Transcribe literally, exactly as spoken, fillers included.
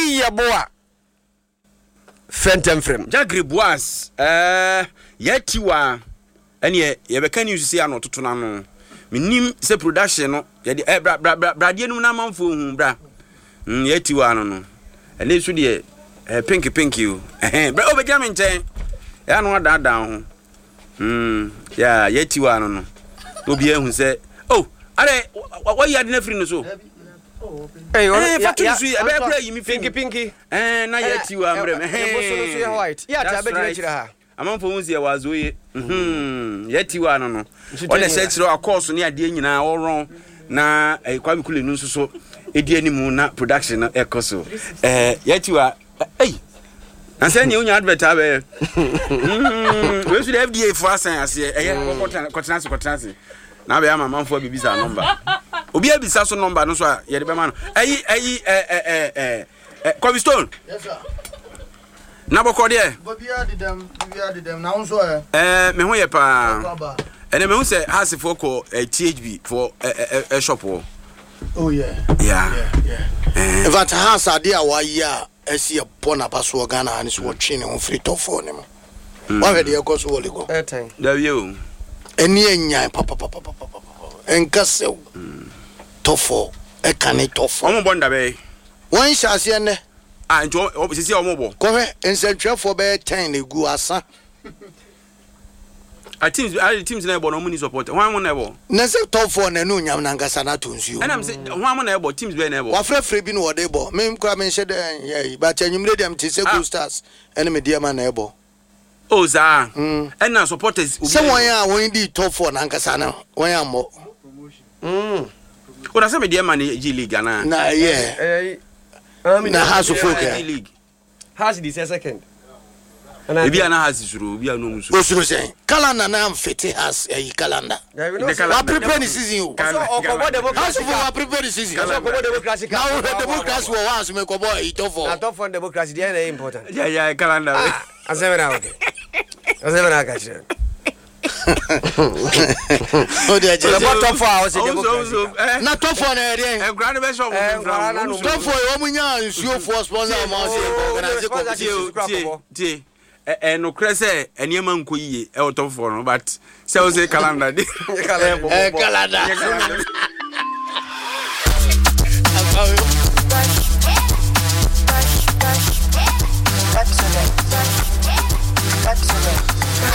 ye boa fentem frem Jagri Boas eh yetiwa ene ye beka news si ano toto na no minim se production no ye de eh bra bra bra de num na manfo hu bra mm yetiwa no no ene su de eh pink pink you eh bra obegya me nchen ya no da da ho mm ya yetiwa no no obi ehun se oh are why you na free no so eh eh fatu su e be bra yi mi pinky pinky eh na yetiwa amre me eh bo so so ya white ya ta be de chira ha amanfo mu se wazoye mhm yetiwa no no o de se chiro akọọso ne ade nyina oron na Kwame Kule nu nso so edi animu na production na ekoso eh yetiwa eh na say ne unya advert abe mhm we should F D A for asan ase eh kotena se kotena se na be ama manfo bibisa number obi abisa so number no so a ye de be ma no ayi ayi eh eh eh eh Kobe Stone. Yes sir. Na boko de Bobia de dem, bobia de dem na unso eh. Eh me ho ye pa. Ene me hu se hasifo ko T H B for a shop wo. Oh yeah. Yeah. Yeah, yeah. If at house ade a wa yi a esi e pona paso Ghana ani so twi ne ho free to phone ne mo. Wa we de e ko so wole go. Eh ten. Da wi o. Eni enyan papa papa papa papa. Enkasew. Tofo e kane tofo. Omo bonda be. Wan hyase ne. Ah nto sisi omo bo. Ko he ensentwefo be ten ne gu asa. A teams a teams na ebo no money support. Wan mo na ebo. Na se tofo na no nyam na ngasa na to nsuo. And am say wan mo na ebo teams be na ebo. Wa frefre bi no wo de ebo. Me kra me hye de ba tanyumre dem ti se Go Stars. Ene me dia ma na ebo. Oh za. And na supporters se won ya won di tofo na ngasa na won ya mo. Mm. O da se me dia ma na G League na. Na yeah. Eh na House of Folk League. has the second. Ebi ana has suru, ebi ana mu suru. Osuru say. Calendar na am fete has e calendar. Wa prepare the season. So okobo democracy. Wa prepare the season. So okobo democracy. Now the democracy wo was me ko boy itofo. Na top for democracy dey na important. Yeah yeah calendar. Azemera okay. Azemera ka chire. O de je. The top for our democracy. Na top for na dey. E grant be show mo from. Top for o munya nsuo for sponsor ma say organize ko tie. Eh no krese eniema nko yiye e top for no but say o say calendar dey. Eh calendar.